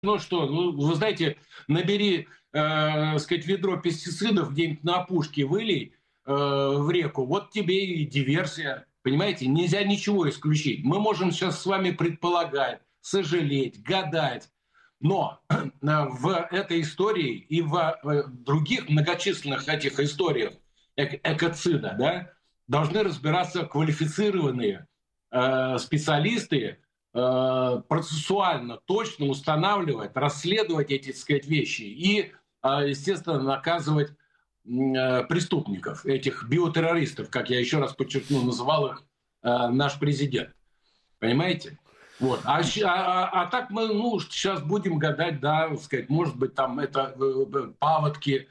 Ну что, ну, вы знаете, набери, сказать, ведро пестицидов где-нибудь на опушке, вылей в реку, вот тебе и диверсия. Понимаете, нельзя ничего исключить. Мы можем сейчас с вами предполагать, сожалеть, гадать, но в этой истории и в других многочисленных этих историях экоцида, да, должны разбираться квалифицированные специалисты, процессуально точно устанавливать, расследовать эти, так сказать, вещи и, естественно, наказывать преступников, этих биотеррористов, как я еще раз подчеркну, называл их наш президент. Понимаете? Вот. А так мы сейчас будем гадать, да, так сказать, может быть, там это паводки,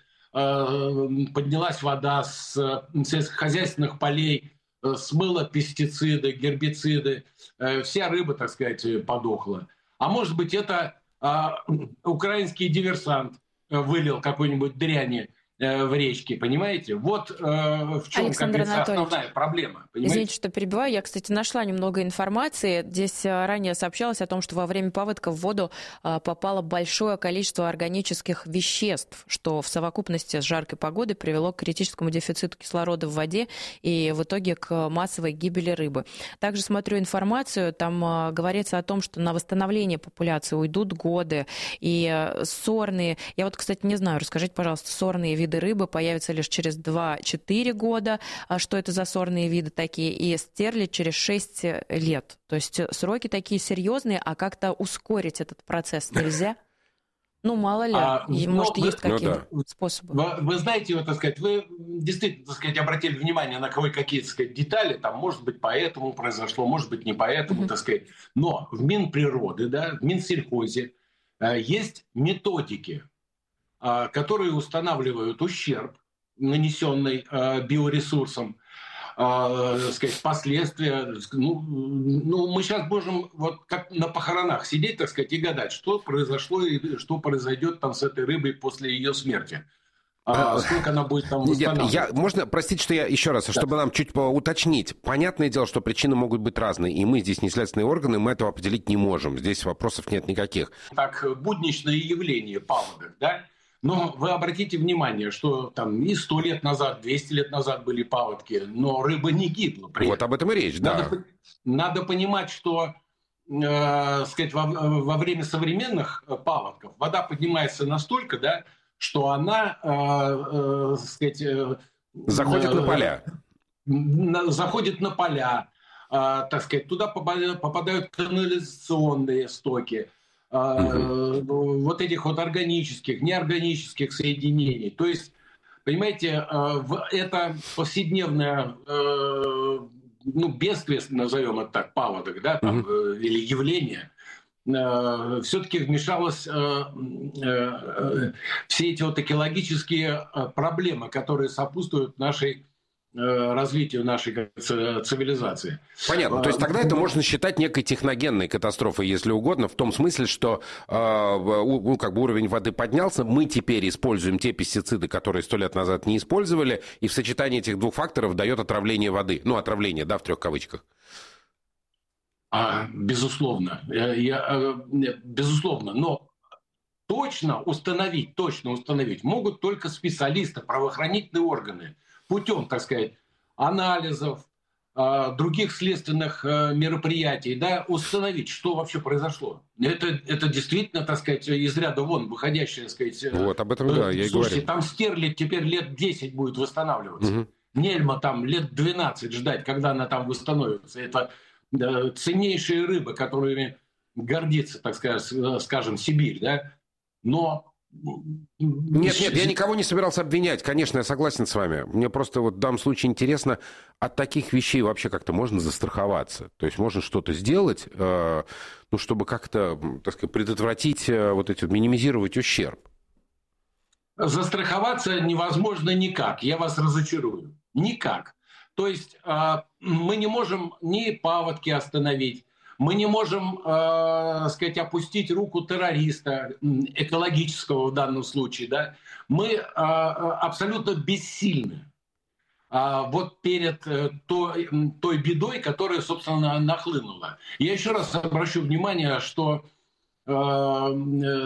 поднялась вода с сельскохозяйственных полей, смыло пестициды, гербициды, вся рыба, так сказать, подохла. А может быть, это украинский диверсант вылил какой-нибудь дряни в речке, понимаете? Вот в чем, Александр как говорится, Анатольевич, основная проблема. Понимаете? извините, что перебиваю. Я, кстати, нашла немного информации. Здесь ранее сообщалось о том, что во время паводка в воду попало большое количество органических веществ, что в совокупности с жаркой погодой привело к критическому дефициту кислорода в воде и в итоге к массовой гибели рыбы. Также смотрю информацию, там говорится о том, что на восстановление популяции уйдут годы, и сорные, я вот, кстати, не знаю, расскажите, пожалуйста, сорные виды рыбы появятся лишь через 2-4 года, что это за сорные виды такие, и стерли через 6 лет. То есть сроки такие серьезные, а как-то ускорить этот процесс нельзя? Ну, мало ли, может, есть какие-то способы. Вы знаете, вот, так сказать, вы действительно, так сказать, обратили внимание на кое-какие, так сказать, детали, там, может быть, поэтому произошло, может быть, не поэтому, так сказать. Но в Минприроды, да, в Минсельхозе есть методики, которые устанавливают ущерб, нанесенный биоресурсам, сказать, последствия. Мы сейчас можем вот как на похоронах сидеть, так сказать, и гадать, что произошло и что произойдет там с этой рыбой после ее смерти. Сколько она будет там восстанавливаться. Можно, простите, что я еще раз, чтобы нам чуть уточнить. Понятное дело, что причины могут быть разные, и мы здесь не следственные органы, мы этого определить не можем. Здесь вопросов нет никаких. Так, будничное явление паводок, да? Но вы обратите внимание, что там и 100 лет назад, 200 лет назад были паводки, но рыба не гибла. Вот об этом и речь, да. Надо понимать, что сказать, во время современных паводков вода поднимается настолько, да, что она, сказать, заходит на поля. Заходит на поля, так сказать, туда попадают канализационные стоки, вот этих вот органических, неорганических соединений. То есть, понимаете, это повседневное, бедствие, назовем это так, паводок, да, там, или явление, все-таки вмешалось все эти вот экологические проблемы, которые сопутствуют развитию нашей цивилизации. Понятно. То есть тогда это можно считать некой техногенной катастрофой, если угодно, в том смысле, что уровень воды поднялся, мы теперь используем те пестициды, которые 100 лет назад не использовали, и в сочетании этих двух факторов дает отравление воды. Ну, отравление, да, в 3 кавычках. Безусловно. Безусловно. Но точно установить могут только специалисты, правоохранительные органы, путем, так сказать, анализов, других следственных мероприятий, да, установить, что вообще произошло. Это действительно, так сказать, из ряда вон выходящее, так сказать. Вот, об этом, да, я и говорю. Слушайте, там стерлядь теперь лет 10 будет восстанавливаться. Нельма там лет 12 ждать, когда она там восстановится. Это ценнейшие рыбы, которыми гордится, так скажем, Сибирь, да. Но Нет, я никого не собирался обвинять, конечно, я согласен с вами. Мне просто вот в данном случае интересно, от таких вещей вообще как-то можно застраховаться? То есть можно что-то сделать, чтобы как-то, так сказать, предотвратить, минимизировать ущерб? Застраховаться невозможно никак, я вас разочарую. Никак. То есть мы не можем ни паводки остановить, мы не можем, сказать, опустить руку террориста, экологического в данном случае. Да? Мы абсолютно бессильны вот перед той бедой, которая, собственно, нахлынула. Я еще раз обращу внимание, что